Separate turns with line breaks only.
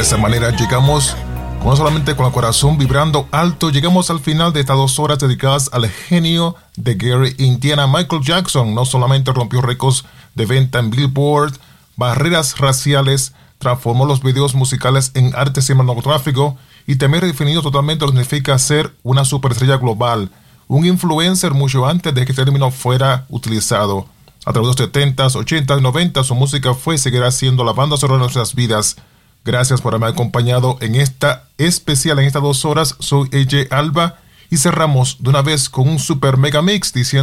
de esa manera llegamos, no solamente con el corazón vibrando alto, llegamos al final de estas 2 horas dedicadas al genio de Gary Indiana. Michael Jackson no solamente rompió récords de venta en Billboard, barreras raciales, transformó los videos musicales en arte cinematográfico y también redefinido totalmente lo que significa ser una superestrella global, un influencer mucho antes de que este término fuera utilizado. A través de los 70s, 80s, 90s, su música fue y seguirá siendo la banda sonora de nuestras vidas. Gracias por haberme acompañado en esta especial, en estas 2 horas. Soy AJ Alba y cerramos de una vez con un super mega mix diciendo